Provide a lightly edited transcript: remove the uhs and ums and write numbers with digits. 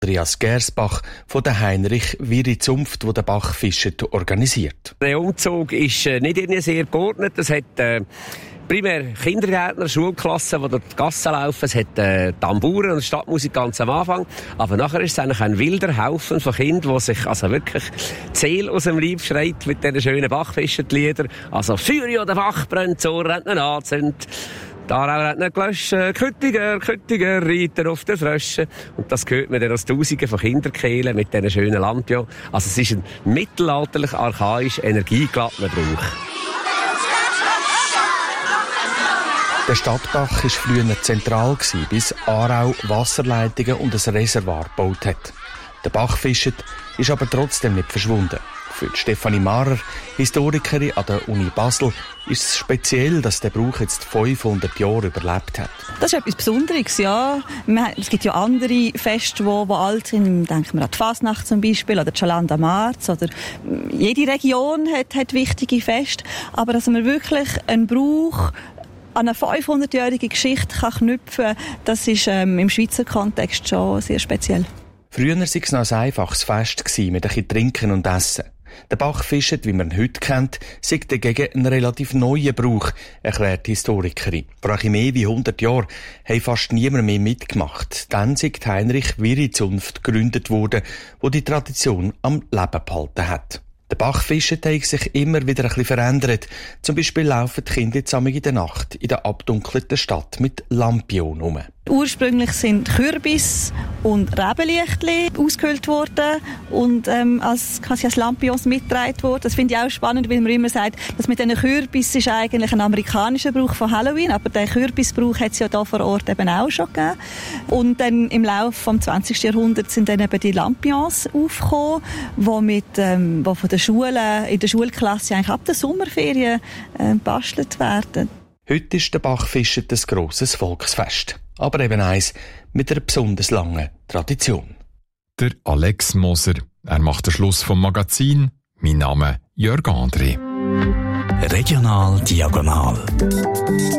Andreas Gersbach von der Heinrich-Viry-Zunft, die den Bach fischt, organisiert. Der Umzug ist nicht irgendwie sehr geordnet. Es hat primär Kindergärtner, Schulklassen, die durch die Gassen laufen. Es hat Tamburen und Stadtmusik ganz am Anfang. Aber nachher ist es eigentlich ein wilder Haufen von Kindern, die sich also wirklich die Seele aus dem Leib schreit mit diesen schönen Bachfischenliedern. Also «Feuer oder Bach brennt, so rennt man anzündet». «Darau rennt nicht gelöscht, Küttiger, Reiter auf der Frösche». Und das hört man dann aus Tausenden von Kinderkehlen mit diesen schönen Lampions. Also es ist ein mittelalterlich archaisch energiegeladener Brauch. Der Stadtbach war früher zentral, bis Aarau Wasserleitungen und ein Reservoir gebaut hat. Der Bachfischen ist aber trotzdem nicht verschwunden. Für Stefanie Mahrer, Historikerin an der Uni Basel, ist es speziell, dass der Brauch jetzt 500 Jahre überlebt hat. Das ist etwas Besonderes, ja. Es gibt ja andere Feste, die alt sind. Denken wir an die Fasnacht zum Beispiel oder die Chalanda Marz. Oder jede Region hat wichtige Feste. Aber dass man wirklich einen Brauch an eine 500-jährige Geschichte kann knüpfen, das ist im Schweizer Kontext schon sehr speziell. Früher war es noch ein einfaches Fest mit ein bisschen Trinken und Essen. Der Bachfischen, wie man ihn heute kennt, sei dagegen ein relativ neuer Brauch, erklärt die Historikerin. Vor ein mehr wie 100 Jahren hat fast niemand mehr mitgemacht. Dann sei die Heinrich-Viry-Zunft gegründet worden, wo die Tradition am Leben behalten hat. Der Bachfischen hat sich immer wieder ein bisschen verändert. Zum Beispiel laufen die Kinder jetzt in der Nacht in der abdunkelten Stadt mit Lampion rum. Ursprünglich sind Kürbis und Rebenlichtli ausgehöhlt worden und als Lampions mitgetragen worden. Das finde ich auch spannend, weil man immer sagt, dass mit diesen Kürbis ist eigentlich ein amerikanischer Brauch von Halloween, aber den Kürbisbrauch hat es ja da vor Ort eben auch schon gegeben. Und dann im Laufe des 20. Jahrhunderts sind dann eben die Lampions aufgekommen, die von den Schulen, in der Schulklasse eigentlich ab der Sommerferien gebastelt werden. Heute ist der Bachfischen ein grosses Volksfest. Aber eben eins mit einer besonders langen Tradition. Der Alex Moser. Er macht den Schluss vom Magazin. Mein Name Jörg André. Regional Diagonal.